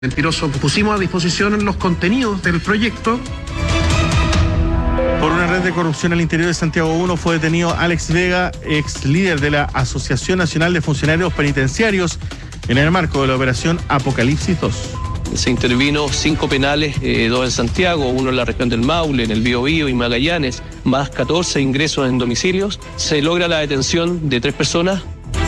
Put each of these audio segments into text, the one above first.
Mentiroso, pusimos a disposición los contenidos del proyecto. Por una red de corrupción al interior de Santiago 1 fue detenido Alex Vega, ex líder de la Asociación Nacional de Funcionarios Penitenciarios, en el marco de la operación Apocalipsis 2. Se intervino 5 penales, 2 en Santiago, 1 en la región del Maule, en el Biobío y Magallanes, más 14 ingresos en domicilios. Se logra la detención de 3 personas.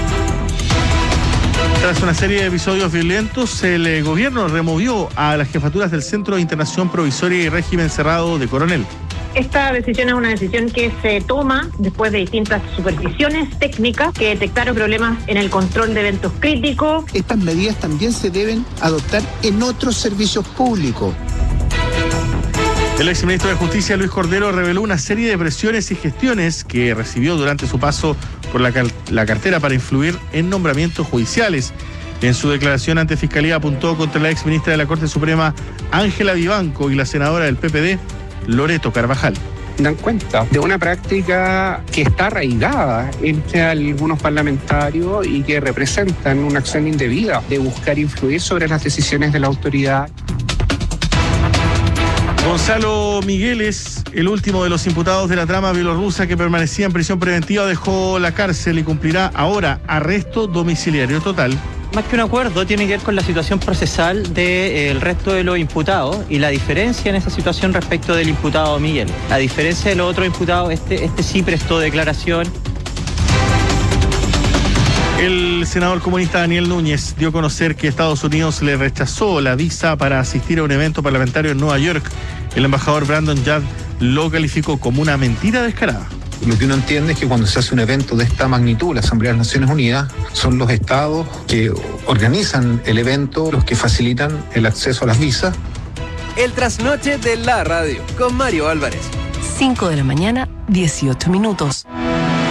Tras una serie de episodios violentos, el gobierno removió a las jefaturas del Centro de Internación Provisoria y Régimen Cerrado de Coronel. Esta decisión es una decisión que se toma después de distintas supervisiones técnicas que detectaron problemas en el control de eventos críticos. Estas medidas también se deben adoptar en otros servicios públicos. El exministro de Justicia, Luis Cordero, reveló una serie de presiones y gestiones que recibió durante su paso por la cartera para influir en nombramientos judiciales. En su declaración ante Fiscalía apuntó contra la exministra de la Corte Suprema, Ángela Vivanco, y la senadora del PPD, Loreto Carvajal. Dan cuenta de una práctica que está arraigada entre algunos parlamentarios y que representan una acción indebida de buscar influir sobre las decisiones de la autoridad. Gonzalo Migueles, el último de los imputados de la trama bielorrusa que permanecía en prisión preventiva, dejó la cárcel y cumplirá ahora arresto domiciliario total. Más que un acuerdo, tiene que ver con la situación procesal del resto de los imputados y la diferencia en esa situación respecto del imputado Miguel. A diferencia de los otros imputados, este sí prestó declaración. El senador comunista Daniel Núñez dio a conocer que Estados Unidos le rechazó la visa para asistir a un evento parlamentario en Nueva York. El embajador Brandon Judd lo calificó como una mentira descarada. Lo que uno entiende es que cuando se hace un evento de esta magnitud, la Asamblea de las Naciones Unidas, son los estados que organizan el evento los que facilitan el acceso a las visas. El trasnoche de la radio con Mario Álvarez. 5 de la mañana, 18 minutos.